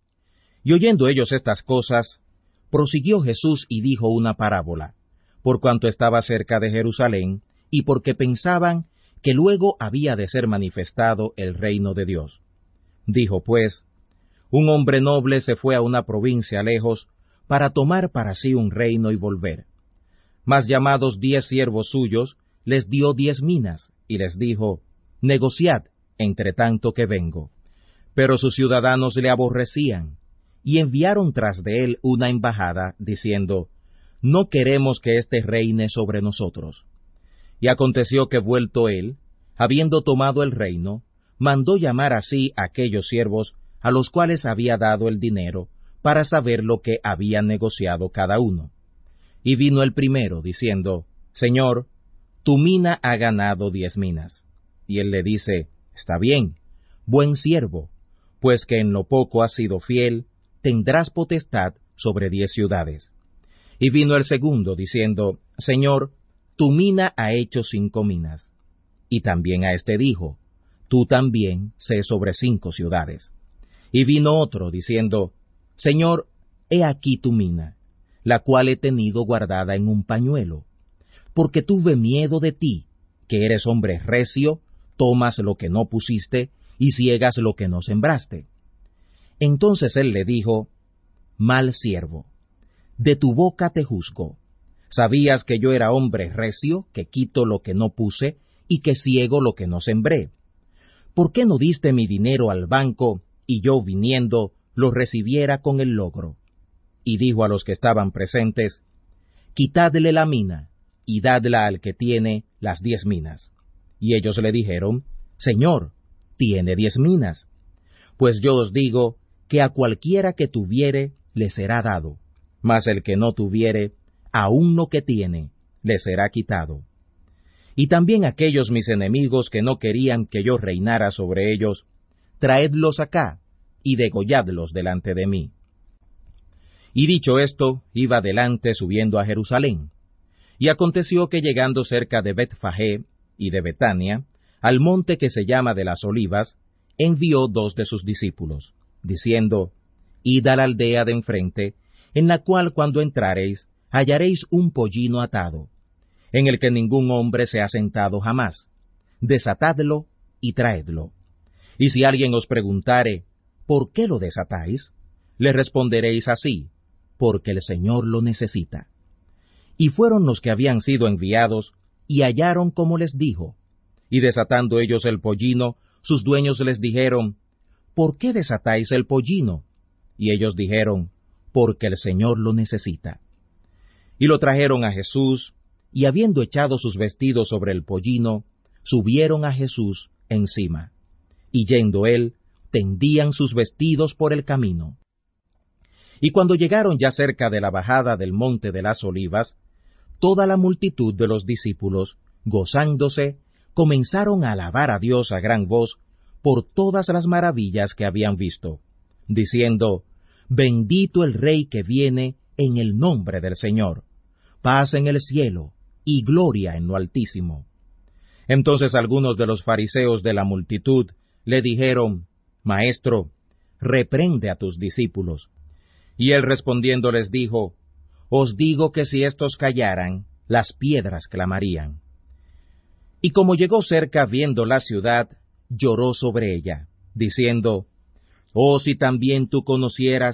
Y oyendo ellos estas cosas, prosiguió Jesús y dijo una parábola, por cuanto estaba cerca de Jerusalén, y porque pensaban que luego había de ser manifestado el reino de Dios. Dijo pues, un hombre noble se fue a una provincia lejos, para tomar para sí un reino y volver. Mas llamados 10 siervos suyos, les dio 10 minas, y les dijo, negociad, entre tanto que vengo. Pero sus ciudadanos le aborrecían, y enviaron tras de él una embajada, diciendo, no queremos que éste reine sobre nosotros. Y aconteció que vuelto él, habiendo tomado el reino, mandó llamar así a aquellos siervos a los cuales había dado el dinero, para saber lo que habían negociado cada uno. Y vino el primero, diciendo, Señor, tu mina ha ganado 10 minas. Y él le dice, está bien, buen siervo, pues que en lo poco has sido fiel, tendrás potestad sobre 10 ciudades. Y vino el segundo, diciendo, Señor, tu mina ha hecho 5 minas. Y también a éste dijo, tú también sé sobre 5 ciudades. Y vino otro, diciendo, Señor, he aquí tu mina, la cual he tenido guardada en un pañuelo, porque tuve miedo de ti, que eres hombre recio, tomas lo que no pusiste, y ciegas lo que no sembraste. Entonces él le dijo, mal siervo, de tu boca te juzgo. Sabías que yo era hombre recio, que quito lo que no puse, y que ciego lo que no sembré. ¿Por qué no diste mi dinero al banco, y yo viniendo lo recibiera con el logro? Y dijo a los que estaban presentes, quitadle la mina, y dadla al que tiene las 10 minas. Y ellos le dijeron, Señor, tiene 10 minas. Pues yo os digo, que a cualquiera que tuviere, le será dado, mas el que no tuviere, aun lo que tiene, le será quitado. Y también aquellos mis enemigos que no querían que yo reinara sobre ellos, traedlos acá, y degolladlos delante de mí. Y dicho esto, iba delante subiendo a Jerusalén. Y aconteció que llegando cerca de Betfagé y de Betania, al monte que se llama de las Olivas, envió 2 de sus discípulos, diciendo, id a la aldea de enfrente, en la cual cuando entrareis, hallaréis un pollino atado, en el que ningún hombre se ha sentado jamás. Desatadlo y traedlo. Y si alguien os preguntare, ¿por qué lo desatáis? Le responderéis así, porque el Señor lo necesita. Y fueron los que habían sido enviados, y hallaron como les dijo. Y desatando ellos el pollino, sus dueños les dijeron, ¿por qué desatáis el pollino? Y ellos dijeron, porque el Señor lo necesita. Y lo trajeron a Jesús, y habiendo echado sus vestidos sobre el pollino, subieron a Jesús encima. Y yendo él, tendían sus vestidos por el camino. Y cuando llegaron ya cerca de la bajada del monte de las Olivas, toda la multitud de los discípulos, gozándose, comenzaron a alabar a Dios a gran voz por todas las maravillas que habían visto, diciendo, bendito el Rey que viene en el nombre del Señor, paz en el cielo y gloria en lo altísimo. Entonces algunos de los fariseos de la multitud le dijeron, Maestro, reprende a tus discípulos. Y él respondiendo les dijo, os digo que si éstos callaran, las piedras clamarían. Y como llegó cerca viendo la ciudad, lloró sobre ella, diciendo, oh, si también tú conocieras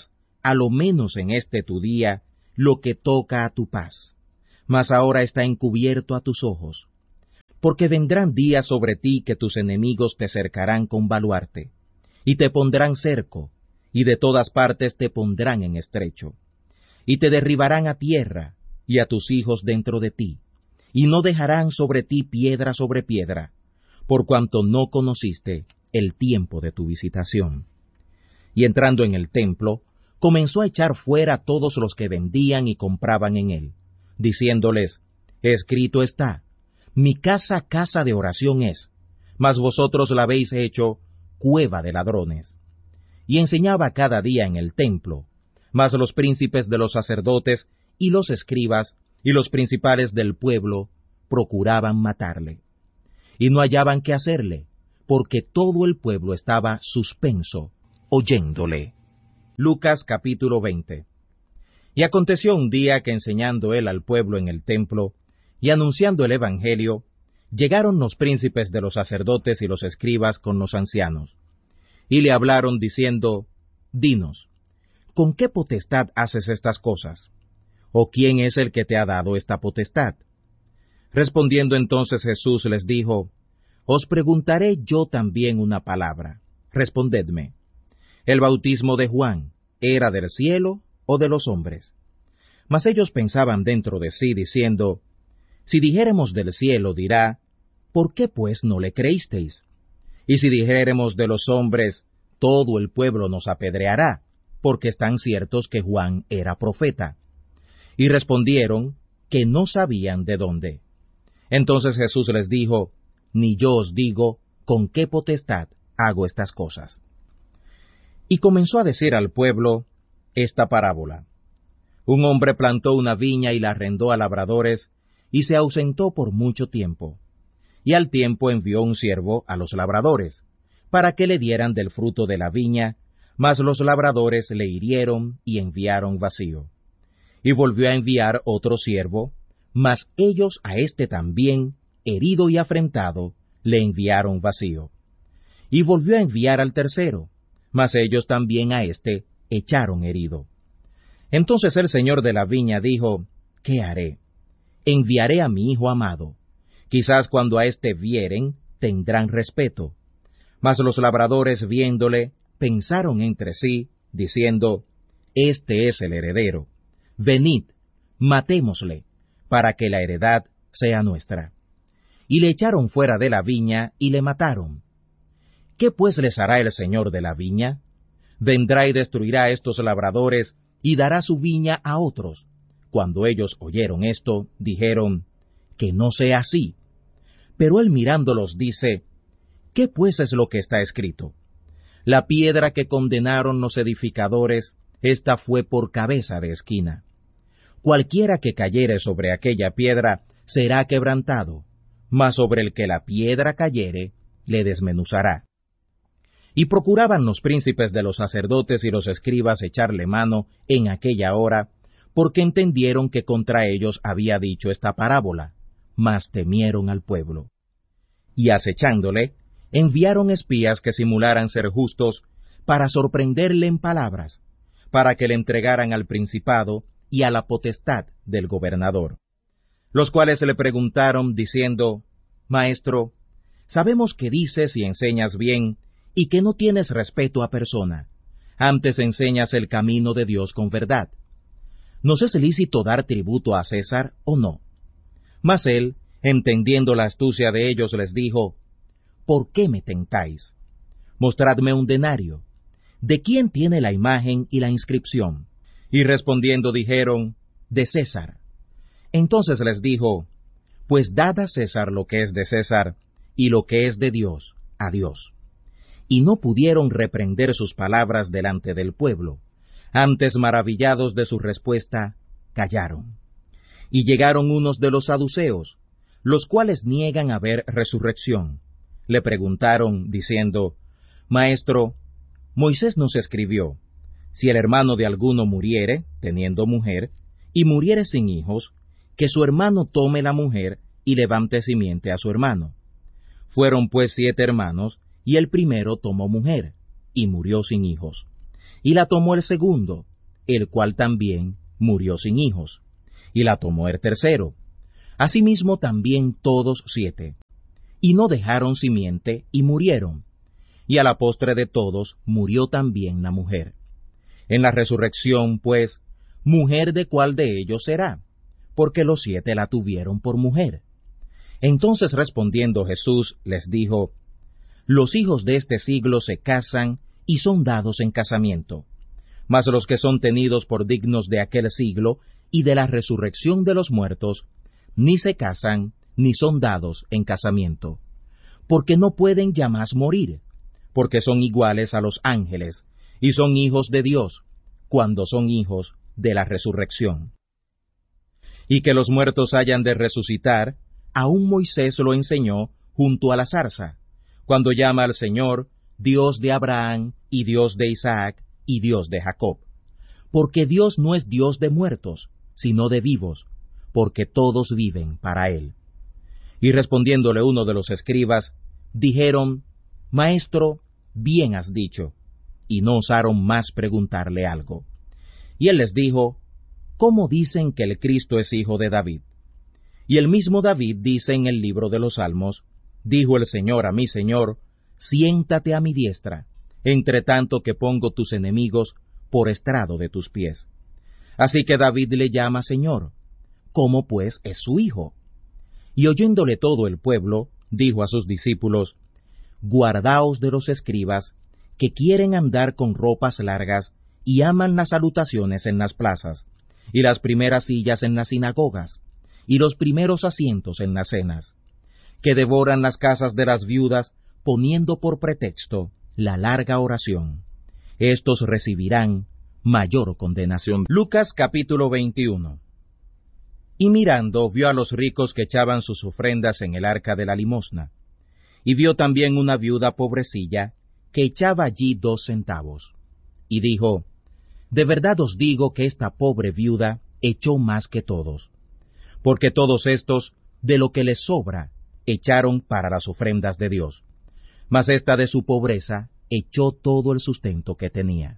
a lo menos en este tu día, lo que toca a tu paz. Mas ahora está encubierto a tus ojos. Porque vendrán días sobre ti que tus enemigos te cercarán con baluarte, y te pondrán cerco, y de todas partes te pondrán en estrecho, y te derribarán a tierra, y a tus hijos dentro de ti, y no dejarán sobre ti piedra sobre piedra, por cuanto no conociste el tiempo de tu visitación. Y entrando en el templo, comenzó a echar fuera a todos los que vendían y compraban en él, diciéndoles, escrito está, mi casa, casa de oración es, mas vosotros la habéis hecho cueva de ladrones. Y enseñaba cada día en el templo, mas los príncipes de los sacerdotes y los escribas y los principales del pueblo procuraban matarle. Y no hallaban qué hacerle, porque todo el pueblo estaba suspenso, oyéndole. Lucas capítulo 20. Y aconteció un día que enseñando él al pueblo en el templo, y anunciando el evangelio, llegaron los príncipes de los sacerdotes y los escribas con los ancianos, y le hablaron diciendo, dinos, ¿con qué potestad haces estas cosas? ¿O quién es el que te ha dado esta potestad? Respondiendo entonces Jesús les dijo, os preguntaré yo también una palabra, respondedme. ¿El bautismo de Juan era del cielo o de los hombres? Mas ellos pensaban dentro de sí, diciendo, si dijéremos del cielo, dirá, ¿por qué pues no le creísteis? Y si dijéremos de los hombres, todo el pueblo nos apedreará, porque están ciertos que Juan era profeta. Y respondieron que no sabían de dónde. Entonces Jesús les dijo, ni yo os digo con qué potestad hago estas cosas. Y comenzó a decir al pueblo esta parábola. Un hombre plantó una viña y la arrendó a labradores, y se ausentó por mucho tiempo. Y al tiempo envió un siervo a los labradores, para que le dieran del fruto de la viña, mas los labradores le hirieron y enviaron vacío. Y volvió a enviar otro siervo, mas ellos a éste también, herido y afrentado, le enviaron vacío. Y volvió a enviar al tercero, mas ellos también a éste echaron herido. Entonces el señor de la viña dijo, ¿qué haré? Enviaré a mi hijo amado. Quizás cuando a éste vieren, tendrán respeto. Mas los labradores viéndole, pensaron entre sí, diciendo, este es el heredero. Venid, matémosle, para que la heredad sea nuestra. Y le echaron fuera de la viña y le mataron. ¿Qué pues les hará el señor de la viña? Vendrá y destruirá a estos labradores y dará su viña a otros. Cuando ellos oyeron esto, dijeron, que no sea así. Pero él mirándolos dice, ¿qué pues es lo que está escrito? La piedra que condenaron los edificadores, esta fue por cabeza de esquina. Cualquiera que cayere sobre aquella piedra será quebrantado, mas sobre el que la piedra cayere, le desmenuzará. Y procuraban los príncipes de los sacerdotes y los escribas echarle mano en aquella hora, porque entendieron que contra ellos había dicho esta parábola, mas temieron al pueblo. Y acechándole, enviaron espías que simularan ser justos, para sorprenderle en palabras, para que le entregaran al principado y a la potestad del gobernador. Los cuales le preguntaron, diciendo, Maestro, sabemos que dices y enseñas bien, y que no tienes respeto a persona, antes enseñas el camino de Dios con verdad. ¿Nos es lícito dar tributo a César o no? Mas él, entendiendo la astucia de ellos, les dijo, ¿por qué me tentáis? Mostradme un denario. ¿De quién tiene la imagen y la inscripción? Y respondiendo dijeron, de César. Entonces les dijo, pues dad a César lo que es de César, y lo que es de Dios, a Dios. Y no pudieron reprender sus palabras delante del pueblo. Antes, maravillados de su respuesta, callaron. Y llegaron unos de los saduceos, los cuales niegan haber resurrección. Le preguntaron, diciendo, Maestro, Moisés nos escribió, si el hermano de alguno muriere, teniendo mujer, y muriere sin hijos, que su hermano tome la mujer y levante simiente a su hermano. Fueron pues 7 hermanos, y el primero tomó mujer, y murió sin hijos. Y la tomó el segundo, el cual también murió sin hijos, y la tomó el tercero. Asimismo también todos 7. Y no dejaron simiente, y murieron. Y a la postre de todos murió también la mujer. En la resurrección, pues, ¿mujer de cuál de ellos será? Porque los 7 la tuvieron por mujer. Entonces respondiendo Jesús les dijo, los hijos de este siglo se casan y son dados en casamiento, mas los que son tenidos por dignos de aquel siglo y de la resurrección de los muertos, ni se casan ni son dados en casamiento, porque no pueden ya más morir, porque son iguales a los ángeles, y son hijos de Dios, cuando son hijos de la resurrección. Y que los muertos hayan de resucitar, aún Moisés lo enseñó junto a la zarza, cuando llama al Señor Dios de Abraham, y Dios de Isaac, y Dios de Jacob. Porque Dios no es Dios de muertos, sino de vivos, porque todos viven para Él. Y respondiéndole uno de los escribas, dijeron, Maestro, bien has dicho, y no osaron más preguntarle algo. Y él les dijo, ¿cómo dicen que el Cristo es hijo de David? Y el mismo David dice en el libro de los Salmos, dijo el Señor a mi Señor, siéntate a mi diestra, entre tanto que pongo tus enemigos por estrado de tus pies. Así que David le llama Señor. ¿Cómo pues es su hijo? Y oyéndole todo el pueblo, dijo a sus discípulos, guardaos de los escribas, que quieren andar con ropas largas, y aman las salutaciones en las plazas, y las primeras sillas en las sinagogas, y los primeros asientos en las cenas, que devoran las casas de las viudas, poniendo por pretexto la larga oración. Estos recibirán mayor condenación. Lucas capítulo 21. Y mirando, vio a los ricos que echaban sus ofrendas en el arca de la limosna, y vio también una viuda pobrecilla, que echaba allí 2 centavos. Y dijo, de verdad os digo que esta pobre viuda echó más que todos, porque todos estos, de lo que les sobra, echaron para las ofrendas de Dios, mas esta de su pobreza echó todo el sustento que tenía.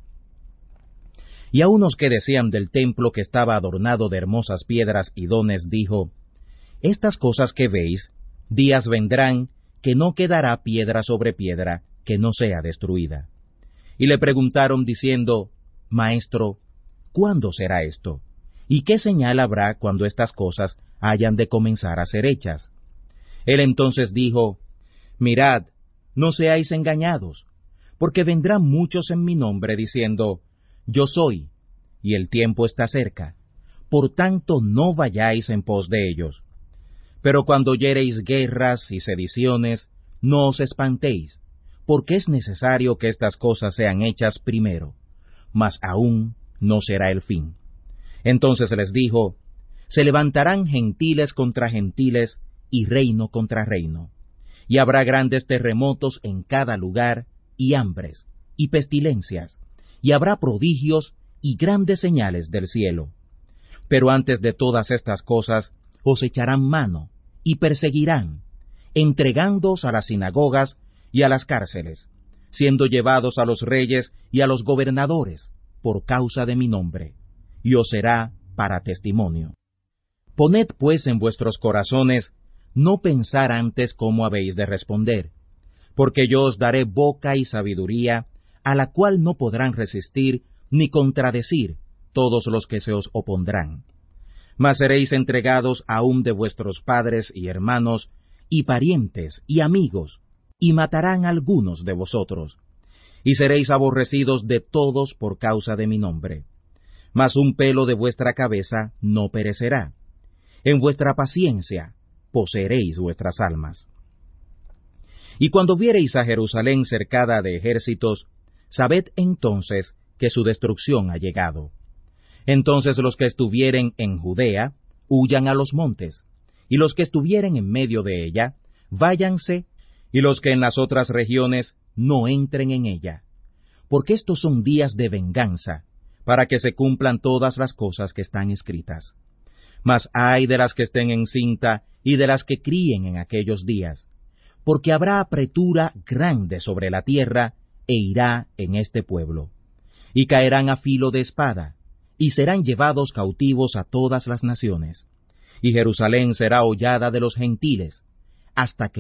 Y a unos que decían del templo que estaba adornado de hermosas piedras y dones, dijo, estas cosas que veis, días vendrán que no quedará piedra sobre piedra que no sea destruida. Y le preguntaron diciendo, Maestro, ¿cuándo será esto? ¿Y qué señal habrá cuando estas cosas hayan de comenzar a ser hechas? Él entonces dijo, mirad, no seáis engañados, porque vendrán muchos en mi nombre diciendo, yo soy, y el tiempo está cerca. Por tanto no vayáis en pos de ellos. Pero cuando oyereis guerras y sediciones, no os espantéis, porque es necesario que estas cosas sean hechas primero, mas aún no será el fin. Entonces les dijo, se levantarán gentiles contra gentiles, y reino contra reino, y habrá grandes terremotos en cada lugar, y hambres, y pestilencias, y habrá prodigios y grandes señales del cielo. Pero antes de todas estas cosas os echarán mano, y perseguirán, entregándoos a las sinagogas y a las cárceles, siendo llevados a los reyes y a los gobernadores, por causa de mi nombre, y os será para testimonio. Poned pues en vuestros corazones no pensar antes cómo habéis de responder, porque yo os daré boca y sabiduría, a la cual no podrán resistir ni contradecir todos los que se os opondrán. Mas seréis entregados aún de vuestros padres y hermanos, y parientes y amigos, y matarán a algunos de vosotros, y seréis aborrecidos de todos por causa de mi nombre. Mas un pelo de vuestra cabeza no perecerá. En vuestra paciencia poseeréis vuestras almas. Y cuando viereis a Jerusalén cercada de ejércitos, sabed entonces que su destrucción ha llegado. Entonces los que estuvieren en Judea, huyan a los montes, y los que estuvieren en medio de ella, váyanse, y los que en las otras regiones no entren en ella, porque estos son días de venganza, para que se cumplan todas las cosas que están escritas. Mas ay de las que estén encinta y de las que críen en aquellos días, porque habrá apretura grande sobre la tierra, e irá en este pueblo. Y caerán a filo de espada, y serán llevados cautivos a todas las naciones. Y Jerusalén será hollada de los gentiles, hasta que